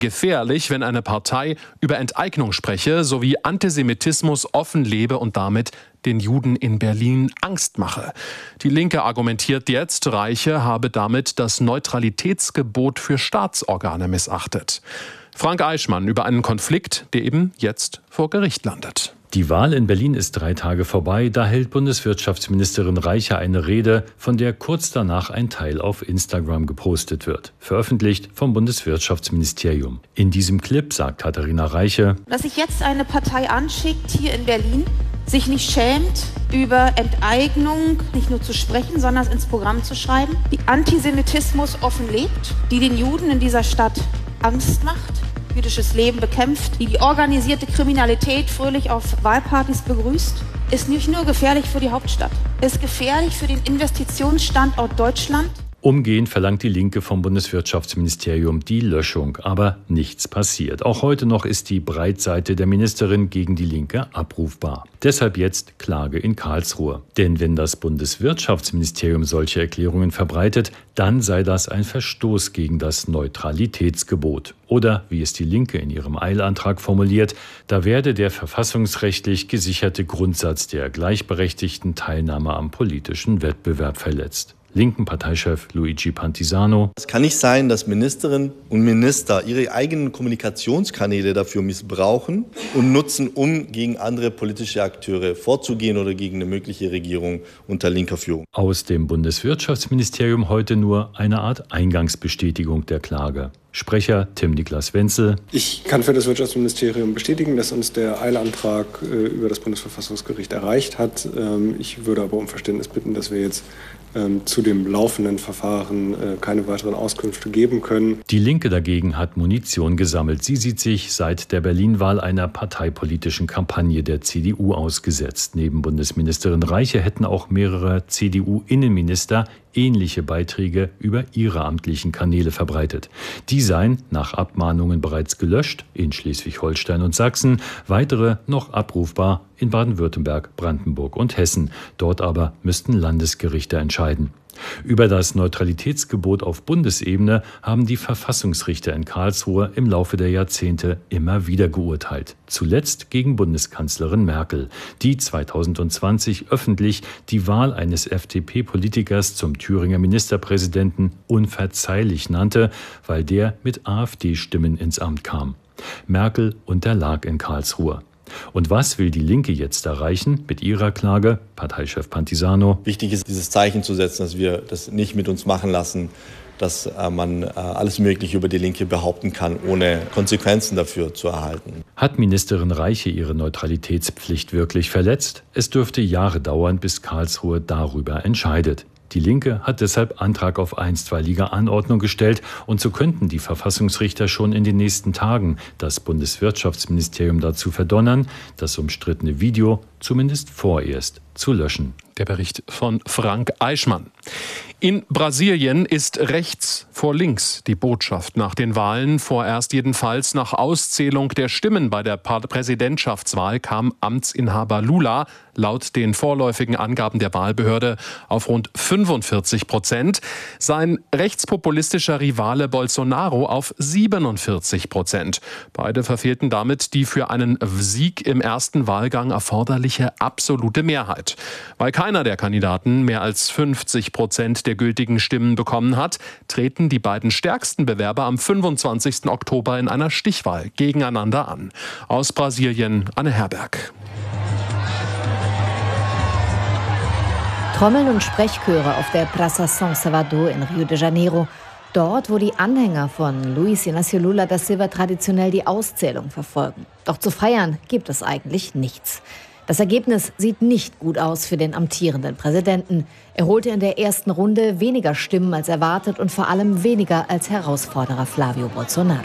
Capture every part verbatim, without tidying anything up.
Gefährlich, wenn eine Partei über Enteignung spreche, sowie Antisemitismus offen lebe und damit den Juden in Berlin Angst mache. Die Linke argumentiert jetzt, Reiche habe damit das Neutralitätsgebot für Staatsorgane missachtet. Frank Eichmann über einen Konflikt, der eben jetzt vor Gericht landet. Die Wahl in Berlin ist drei Tage vorbei, da hält Bundeswirtschaftsministerin Reiche eine Rede, von der kurz danach ein Teil auf Instagram gepostet wird, veröffentlicht vom Bundeswirtschaftsministerium. In diesem Clip sagt Katharina Reiche, dass sich jetzt eine Partei anschickt, hier in Berlin, sich nicht schämt, über Enteignung nicht nur zu sprechen, sondern es ins Programm zu schreiben, die Antisemitismus offen lebt, die den Juden in dieser Stadt Angst macht, jüdisches Leben bekämpft, die die organisierte Kriminalität fröhlich auf Wahlpartys begrüßt, ist nicht nur gefährlich für die Hauptstadt, ist gefährlich für den Investitionsstandort Deutschland. Umgehend verlangt die Linke vom Bundeswirtschaftsministerium die Löschung, aber nichts passiert. Auch heute noch ist die Breitseite der Ministerin gegen die Linke abrufbar. Deshalb jetzt Klage in Karlsruhe. Denn wenn das Bundeswirtschaftsministerium solche Erklärungen verbreitet, dann sei das ein Verstoß gegen das Neutralitätsgebot. Oder, wie es die Linke in ihrem Eilantrag formuliert, da werde der verfassungsrechtlich gesicherte Grundsatz der gleichberechtigten Teilnahme am politischen Wettbewerb verletzt. Linken Parteichef Luigi Pantisano. Es kann nicht sein, dass Ministerinnen und Minister ihre eigenen Kommunikationskanäle dafür missbrauchen und nutzen, um gegen andere politische Akteure vorzugehen oder gegen eine mögliche Regierung unter linker Führung. Aus dem Bundeswirtschaftsministerium heute nur eine Art Eingangsbestätigung der Klage. Sprecher Tim-Niklas Wenzel. Ich kann für das Wirtschaftsministerium bestätigen, dass uns der Eilantrag äh, über das Bundesverfassungsgericht erreicht hat. Ähm, ich würde aber um Verständnis bitten, dass wir jetzt ähm, zu dem laufenden Verfahren äh, keine weiteren Auskünfte geben können. Die Linke dagegen hat Munition gesammelt. Sie sieht sich seit der Berlin-Wahl einer parteipolitischen Kampagne der C D U ausgesetzt. Neben Bundesministerin Reiche hätten auch mehrere C D U-Innenminister ähnliche Beiträge über ihre amtlichen Kanäle verbreitet. Die seien nach Abmahnungen bereits gelöscht in Schleswig-Holstein und Sachsen, weitere noch abrufbar in Baden-Württemberg, Brandenburg und Hessen. Dort aber müssten Landesgerichte entscheiden. Über das Neutralitätsgebot auf Bundesebene haben die Verfassungsrichter in Karlsruhe im Laufe der Jahrzehnte immer wieder geurteilt. Zuletzt gegen Bundeskanzlerin Merkel, die zweitausendzwanzig öffentlich die Wahl eines F D P-Politikers zum Thüringer Ministerpräsidenten unverzeihlich nannte, weil der mit AfD-Stimmen ins Amt kam. Merkel unterlag in Karlsruhe. Und was will die Linke jetzt erreichen mit ihrer Klage? Parteichef Pantisano. Wichtig ist, dieses Zeichen zu setzen, dass wir das nicht mit uns machen lassen, dass äh, man äh, alles Mögliche über die Linke behaupten kann, ohne Konsequenzen dafür zu erhalten. Hat Ministerin Reiche ihre Neutralitätspflicht wirklich verletzt? Es dürfte Jahre dauern, bis Karlsruhe darüber entscheidet. Die Linke hat deshalb Antrag auf einstweilige Anordnung gestellt und so könnten die Verfassungsrichter schon in den nächsten Tagen das Bundeswirtschaftsministerium dazu verdonnern, das umstrittene Video zumindest vorerst zu löschen. Der Bericht von Frank Eichmann. In Brasilien ist rechts vor links die Botschaft nach den Wahlen. Vorerst jedenfalls nach Auszählung der Stimmen bei der Präsidentschaftswahl kam Amtsinhaber Lula laut den vorläufigen Angaben der Wahlbehörde auf rund fünfundvierzig Prozent. Sein rechtspopulistischer Rivale Bolsonaro auf siebenundvierzig Prozent. Beide verfehlten damit die für einen Sieg im ersten Wahlgang erforderliche absolute Mehrheit. Weil keiner der Kandidaten mehr als fünfzig Prozent der gültigen Stimmen bekommen hat, treten die beiden stärksten Bewerber am fünfundzwanzigsten Oktober in einer Stichwahl gegeneinander an. Aus Brasilien Anne Herberg. Trommeln und Sprechchöre auf der Praça São Salvador in Rio de Janeiro. Dort, wo die Anhänger von Luiz Inácio Lula da Silva traditionell die Auszählung verfolgen. Doch zu feiern gibt es eigentlich nichts. Das Ergebnis sieht nicht gut aus für den amtierenden Präsidenten. Er holte in der ersten Runde weniger Stimmen als erwartet und vor allem weniger als Herausforderer Flávio Bolsonaro.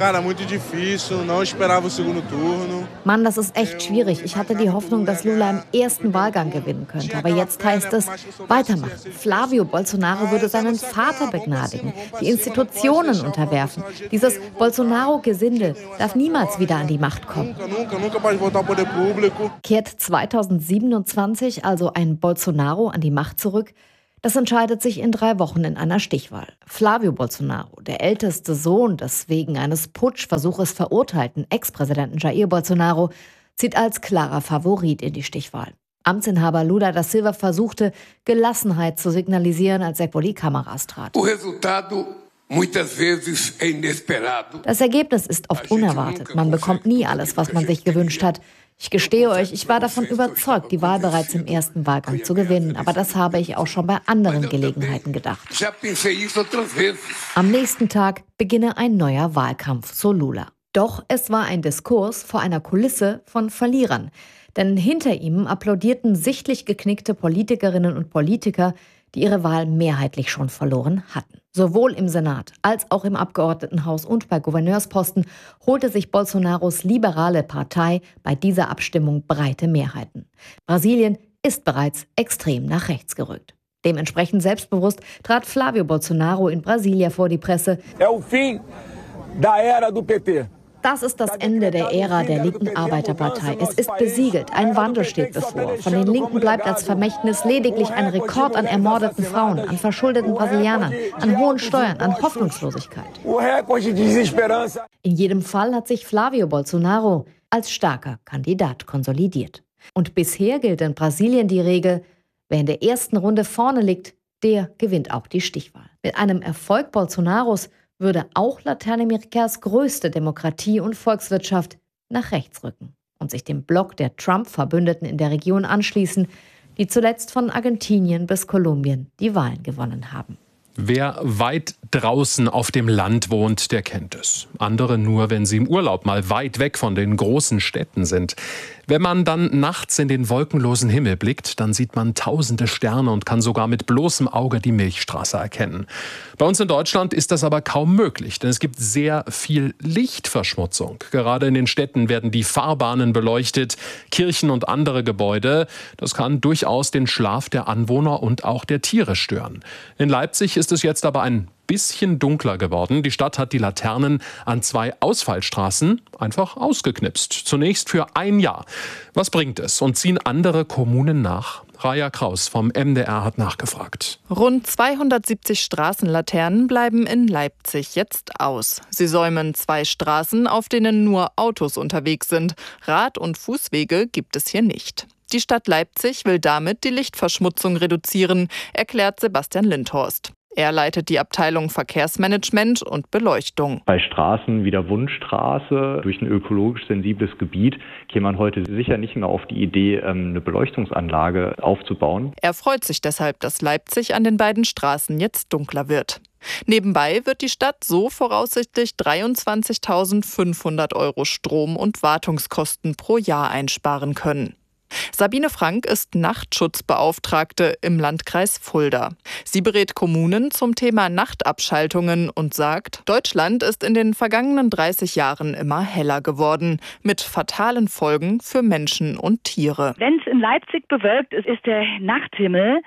Mann, das ist echt schwierig. Ich hatte die Hoffnung, dass Lula im ersten Wahlgang gewinnen könnte. Aber jetzt heißt es, weitermachen. Flávio Bolsonaro würde seinen Vater begnadigen, die Institutionen unterwerfen. Dieses Bolsonaro-Gesindel darf niemals wieder an die Macht kommen. Kehrt zweitausendsiebenundzwanzig also ein Bolsonaro an die Macht zurück? Das entscheidet sich in drei Wochen in einer Stichwahl. Flávio Bolsonaro, der älteste Sohn des wegen eines Putschversuches verurteilten Ex-Präsidenten Jair Bolsonaro, zieht als klarer Favorit in die Stichwahl. Amtsinhaber Lula da Silva versuchte, Gelassenheit zu signalisieren, als er vor die Kameras trat. Das Ergebnis ist oft unerwartet. Man bekommt nie alles, was man sich gewünscht hat. Ich gestehe euch, ich war davon überzeugt, die Wahl bereits im ersten Wahlgang zu gewinnen. Aber das habe ich auch schon bei anderen Gelegenheiten gedacht. Am nächsten Tag beginne ein neuer Wahlkampf, so Lula. Doch es war ein Diskurs vor einer Kulisse von Verlierern. Denn hinter ihm applaudierten sichtlich geknickte Politikerinnen und Politiker, die ihre Wahl mehrheitlich schon verloren hatten. Sowohl im Senat als auch im Abgeordnetenhaus und bei Gouverneursposten holte sich Bolsonaros liberale Partei bei dieser Abstimmung breite Mehrheiten. Brasilien ist bereits extrem nach rechts gerückt. Dementsprechend selbstbewusst trat Flávio Bolsonaro in Brasilia vor die Presse. É o fim da era do P T. Das ist das Ende der Ära der linken Arbeiterpartei. Es ist besiegelt. Ein Wandel steht bevor. Von den Linken bleibt als Vermächtnis lediglich ein Rekord an ermordeten Frauen, an verschuldeten Brasilianern, an hohen Steuern, an Hoffnungslosigkeit. In jedem Fall hat sich Flávio Bolsonaro als starker Kandidat konsolidiert. Und bisher gilt in Brasilien die Regel, wer in der ersten Runde vorne liegt, der gewinnt auch die Stichwahl. Mit einem Erfolg Bolsonaros würde auch Lateinamerikas größte Demokratie und Volkswirtschaft nach rechts rücken und sich dem Block der Trump-Verbündeten in der Region anschließen, die zuletzt von Argentinien bis Kolumbien die Wahlen gewonnen haben. Wer weit draußen auf dem Land wohnt, der kennt es. Andere nur, wenn sie im Urlaub mal weit weg von den großen Städten sind. Wenn man dann nachts in den wolkenlosen Himmel blickt, dann sieht man tausende Sterne und kann sogar mit bloßem Auge die Milchstraße erkennen. Bei uns in Deutschland ist das aber kaum möglich, denn es gibt sehr viel Lichtverschmutzung. Gerade in den Städten werden die Fahrbahnen beleuchtet, Kirchen und andere Gebäude. Das kann durchaus den Schlaf der Anwohner und auch der Tiere stören. In Leipzig ist es jetzt aber ein bisschen dunkler geworden. Die Stadt hat die Laternen an zwei Ausfallstraßen einfach ausgeknipst. Zunächst für ein Jahr. Was bringt es? Und ziehen andere Kommunen nach? Raja Kraus vom M D R hat nachgefragt. Rund zweihundertsiebzig Straßenlaternen bleiben in Leipzig jetzt aus. Sie säumen zwei Straßen, auf denen nur Autos unterwegs sind. Rad- und Fußwege gibt es hier nicht. Die Stadt Leipzig will damit die Lichtverschmutzung reduzieren, erklärt Sebastian Lindhorst. Er leitet die Abteilung Verkehrsmanagement und Beleuchtung. Bei Straßen wie der Wundstraße, durch ein ökologisch sensibles Gebiet, käme man heute sicher nicht mehr auf die Idee, eine Beleuchtungsanlage aufzubauen. Er freut sich deshalb, dass Leipzig an den beiden Straßen jetzt dunkler wird. Nebenbei wird die Stadt so voraussichtlich dreiundzwanzigtausendfünfhundert Euro Strom- und Wartungskosten pro Jahr einsparen können. Sabine Frank ist Nachtschutzbeauftragte im Landkreis Fulda. Sie berät Kommunen zum Thema Nachtabschaltungen und sagt, Deutschland ist in den vergangenen dreißig Jahren immer heller geworden, mit fatalen Folgen für Menschen und Tiere. Wenn es in Leipzig bewölkt ist, ist der Nachthimmel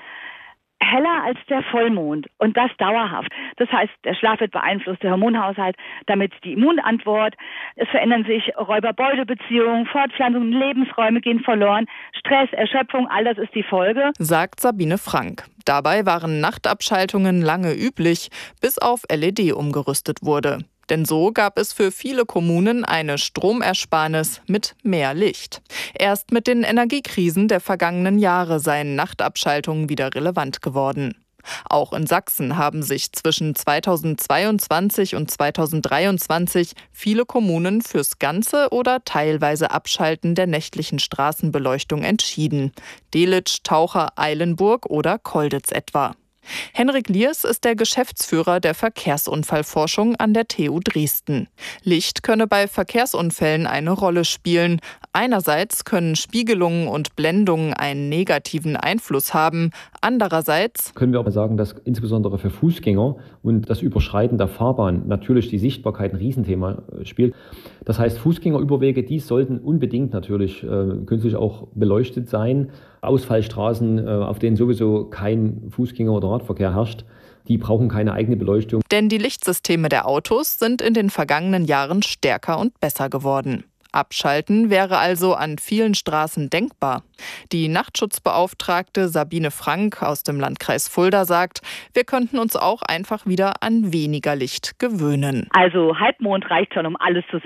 heller als der Vollmond und das dauerhaft. Das heißt, der Schlaf wird beeinflusst, der Hormonhaushalt, damit die Immunantwort. Es verändern sich Räuber-Beute-Beziehungen, Fortpflanzungen, Lebensräume gehen verloren, Stress, Erschöpfung, all das ist die Folge, sagt Sabine Frank. Dabei waren Nachtabschaltungen lange üblich, bis auf L E D umgerüstet wurde. Denn so gab es für viele Kommunen eine Stromersparnis mit mehr Licht. Erst mit den Energiekrisen der vergangenen Jahre seien Nachtabschaltungen wieder relevant geworden. Auch in Sachsen haben sich zwischen zweitausendzweiundzwanzig und zweitausenddreiundzwanzig viele Kommunen fürs ganze oder teilweise Abschalten der nächtlichen Straßenbeleuchtung entschieden. Delitzsch, Taucher, Eilenburg oder Kolditz etwa. Henrik Liers ist der Geschäftsführer der Verkehrsunfallforschung an der T U Dresden. Licht könne bei Verkehrsunfällen eine Rolle spielen. Einerseits können Spiegelungen und Blendungen einen negativen Einfluss haben. Andererseits können wir aber sagen, dass insbesondere für Fußgänger und das Überschreiten der Fahrbahn natürlich die Sichtbarkeit ein Riesenthema spielt. Das heißt, Fußgängerüberwege, die sollten unbedingt natürlich äh, künstlich auch beleuchtet sein. Ausfallstraßen, äh, auf denen sowieso kein Fußgänger- oder Radverkehr herrscht, die brauchen keine eigene Beleuchtung. Denn die Lichtsysteme der Autos sind in den vergangenen Jahren stärker und besser geworden. Abschalten wäre also an vielen Straßen denkbar. Die Nachtschutzbeauftragte Sabine Frank aus dem Landkreis Fulda sagt, wir könnten uns auch einfach wieder an weniger Licht gewöhnen. Also Halbmond reicht schon, um alles zu sehen.